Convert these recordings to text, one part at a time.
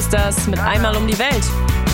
ist das mit Einmal um die Welt.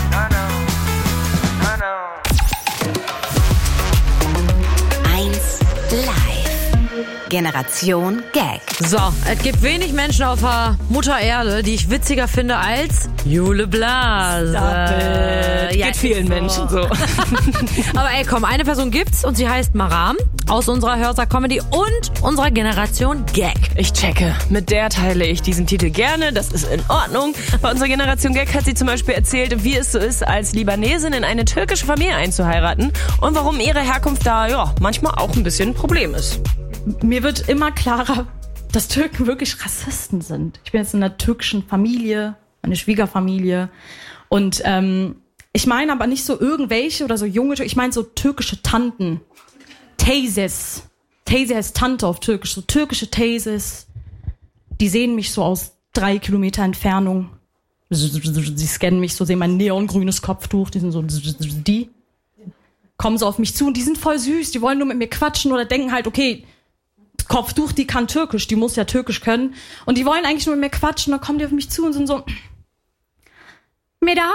Generation Gag. So, es gibt wenig Menschen auf der Mutter Erde, die ich witziger finde als Jule Blase. Ja, geht vielen Menschen so. Aber ey, komm, eine Person gibt's und sie heißt Maram aus unserer Hörsaal Comedy und unserer Generation Gag. Ich checke. Mit der teile ich diesen Titel gerne. Das ist in Ordnung. Bei unserer Generation Gag hat sie zum Beispiel erzählt, wie es so ist, als Libanesin in eine türkische Familie einzuheiraten und warum ihre Herkunft da manchmal auch ein bisschen ein Problem ist. Mir wird immer klarer, dass Türken wirklich Rassisten sind. Ich bin jetzt in einer türkischen Familie, eine Schwiegerfamilie. Und ich meine aber nicht so irgendwelche oder so junge, ich meine so türkische Tanten. Teyzes. Teyze heißt Tante auf Türkisch. So türkische Teyzes. Die sehen mich so aus 3 Kilometer Entfernung. Sie scannen mich so, sehen mein neongrünes Kopftuch. Die sind so, die kommen so auf mich zu und die sind voll süß. Die wollen nur mit mir quatschen oder denken halt, okay, Kopftuch, die kann Türkisch, die muss ja Türkisch können. Und die wollen eigentlich nur mit mir quatschen, dann kommen die auf mich zu und sind so, Merhaba,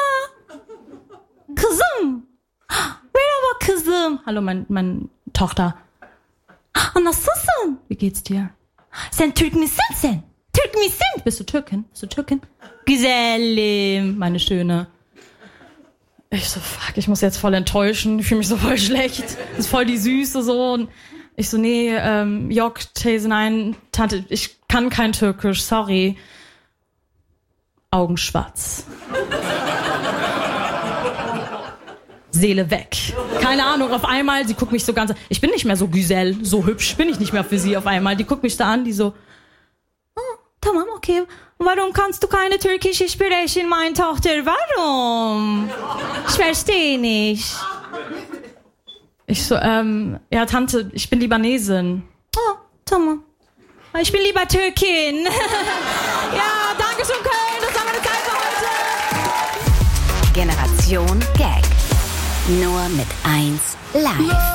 kızım, merhaba kızım. Hallo, meine Tochter. Nasılsın? Wie geht's dir? Sen Türk misin sen? Türk misin? Bist du Türkin? Güzelim, meine Schöne. Ich so, fuck, ich muss jetzt voll enttäuschen. Ich fühle mich so voll schlecht. Das ist voll die Süße so. Und ich so, nee, Yok, Teyze, nein, Tante, ich kann kein Türkisch, sorry. Augen schwarz. Seele weg. Keine Ahnung, auf einmal, sie guckt mich so ganz, ich bin nicht mehr so Güzel, so hübsch bin ich nicht mehr für sie auf einmal. Die guckt mich da an, die so, oh, tamam, okay. Warum kannst du keine Türkische sprechen, meine Tochter? Warum? Ich verstehe nicht. Ich so, ja, Tante, ich bin Libanesin. Oh, tamam. Ich bin lieber Türkin. Ja, danke schön, Köln. Das war meine Zeit für heute. Generation Gag. Nur mit 1 Live.